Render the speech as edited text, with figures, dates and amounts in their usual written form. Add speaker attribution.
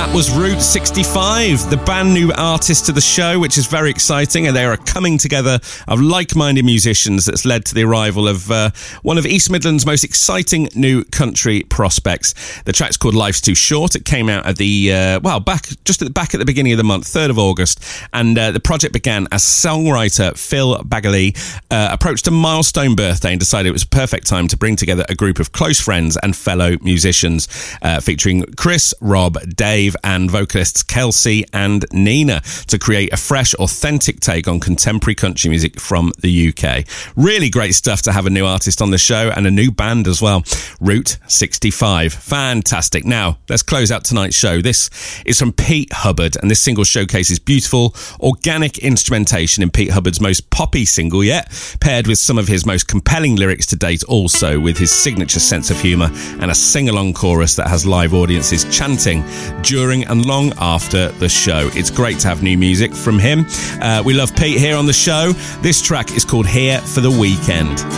Speaker 1: That was Route 65, the brand new artist to the show, which is very exciting, and they are a coming together of like-minded musicians that's led to the arrival of one of East Midlands' most exciting new country prospects. The track's called Life's Too Short. It came out at the back at the beginning of the month, 3rd of August, and the project began as songwriter Phil Bagley approached a milestone birthday and decided it was a perfect time to bring together a group of close friends and fellow musicians, featuring Chris, Rob, Dave and vocalists Kelsey and Nina to create a fresh, authentic take on contemporary country music from the UK. Really great stuff to have a new artist on the show and a new band as well. Route 65. Fantastic. Now, let's close out tonight's show. This is from Pete Hubbard, and this single showcases beautiful, organic instrumentation in Pete Hubbard's most poppy single yet, paired with some of his most compelling lyrics to date, also with his signature sense of humour and a sing-along chorus that has live audiences chanting during and long after the show. It's great to have new music from him. We love Pete here on the show. This track is called Here for the Weekend.